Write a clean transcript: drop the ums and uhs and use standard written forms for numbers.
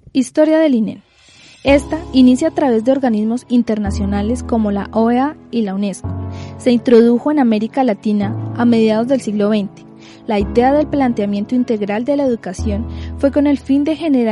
Historia del INEN. Esta inicia a través de organismos internacionales como la OEA y la UNESCO. Se introdujo en América Latina a mediados del siglo XX. La idea del planteamiento integral de la educación fue con el fin de generar